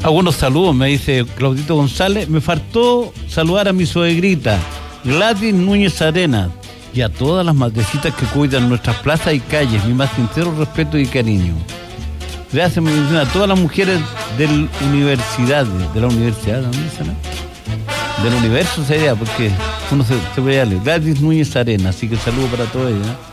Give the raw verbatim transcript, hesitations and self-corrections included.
Algunos saludos, me dice Claudito González. Me faltó saludar a mi suegrita, Gladys Núñez Arena, y a todas las madrecitas que cuidan nuestras plazas y calles. Mi más sincero respeto y cariño. Gracias, me menciona a todas las mujeres de la universidad, de la universidad, ¿dónde será? Del universo sería, porque uno se, se puede darle. Gladys Núñez Arena, así que saludo para todos ellos, ¿eh?